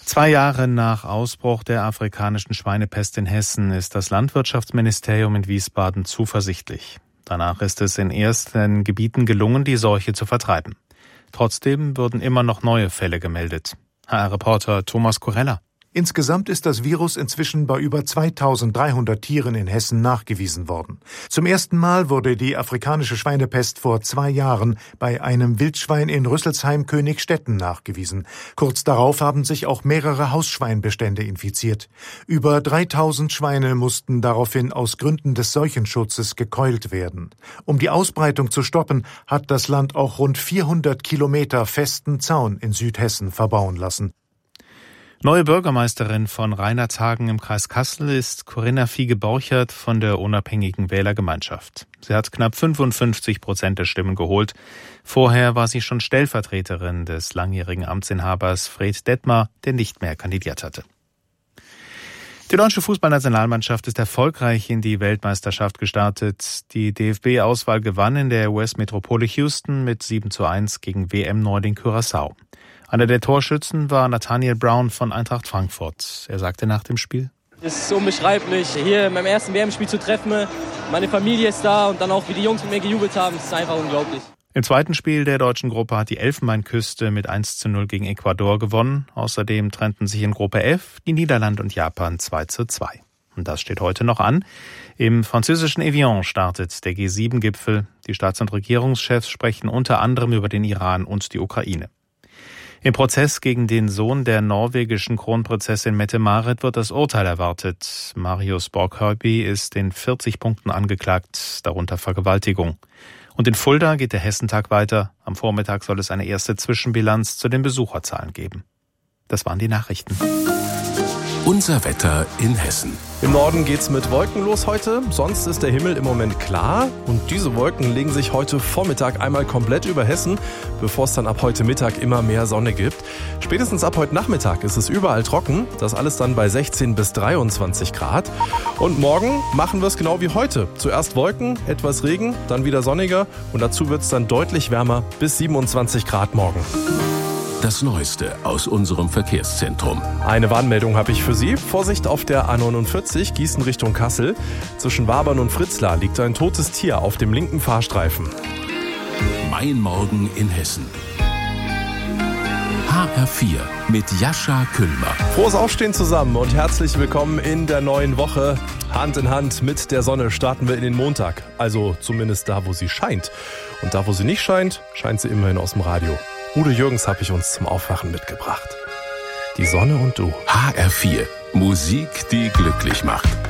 2 Jahre nach Ausbruch der afrikanischen Schweinepest in Hessen ist das Landwirtschaftsministerium in Wiesbaden zuversichtlich. Danach ist es in ersten Gebieten gelungen, die Seuche zu vertreiben. Trotzdem wurden immer noch neue Fälle gemeldet. HR-Reporter Thomas Kurella. Insgesamt ist das Virus inzwischen bei über 2300 Tieren in Hessen nachgewiesen worden. Zum ersten Mal wurde die afrikanische Schweinepest vor 2 Jahren bei einem Wildschwein in Rüsselsheim-Königstetten nachgewiesen. Kurz darauf haben sich auch mehrere Hausschweinbestände infiziert. Über 3000 Schweine mussten daraufhin aus Gründen des Seuchenschutzes gekeult werden. Um die Ausbreitung zu stoppen, hat das Land auch rund 400 Kilometer festen Zaun in Südhessen verbauen lassen. Neue Bürgermeisterin von Rainertshagen im Kreis Kassel ist Corinna Fiege-Borchert von der Unabhängigen Wählergemeinschaft. Sie hat knapp 55% der Stimmen geholt. Vorher war sie schon Stellvertreterin des langjährigen Amtsinhabers Fred Detmar, der nicht mehr kandidiert hatte. Die deutsche Fußballnationalmannschaft ist erfolgreich in die Weltmeisterschaft gestartet. Die DFB-Auswahl gewann in der US-Metropole Houston mit 7:1 gegen WM-Neuling Curaçao. Einer der Torschützen war Nathaniel Brown von Eintracht Frankfurt. Er sagte nach dem Spiel: Es ist unbeschreiblich, hier in meinem ersten WM-Spiel zu treffen. Meine Familie ist da und dann auch, wie die Jungs mit mir gejubelt haben, das ist einfach unglaublich. Im zweiten Spiel der deutschen Gruppe hat die Elfenbeinküste mit 1:0 gegen Ecuador gewonnen. Außerdem trennten sich in Gruppe F die Niederlande und Japan 2:2. Und das steht heute noch an. Im französischen Evian startet der G7-Gipfel. Die Staats- und Regierungschefs sprechen unter anderem über den Iran und die Ukraine. Im Prozess gegen den Sohn der norwegischen Kronprinzessin Mette-Marit wird das Urteil erwartet. Marius Borg-Høiby ist in 40 Punkten angeklagt, darunter Vergewaltigung. Und in Fulda geht der Hessentag weiter. Am Vormittag soll es eine erste Zwischenbilanz zu den Besucherzahlen geben. Das waren die Nachrichten. Unser Wetter in Hessen. Im Norden geht's mit Wolken los heute, sonst ist der Himmel im Moment klar und diese Wolken legen sich heute Vormittag einmal komplett über Hessen, bevor es dann ab heute Mittag immer mehr Sonne gibt. Spätestens ab heute Nachmittag ist es überall trocken, das alles dann bei 16 bis 23 Grad. Und morgen machen wir es genau wie heute. Zuerst Wolken, etwas Regen, dann wieder sonniger und dazu wird's dann deutlich wärmer bis 27 Grad morgen. Das Neueste aus unserem Verkehrszentrum. Eine Warnmeldung habe ich für Sie. Vorsicht auf der A49 Gießen Richtung Kassel. Zwischen Wabern und Fritzlar liegt ein totes Tier auf dem linken Fahrstreifen. Mein Morgen in Hessen. HR4 mit Jascha Küllmer. Frohes Aufstehen zusammen und herzlich willkommen in der neuen Woche. Hand in Hand mit der Sonne starten wir in den Montag. Also zumindest da, wo sie scheint. Und da, wo sie nicht scheint, scheint sie immerhin aus dem Radio. Udo Jürgens habe ich uns zum Aufwachen mitgebracht. Die Sonne und du. HR4. Musik, die glücklich macht.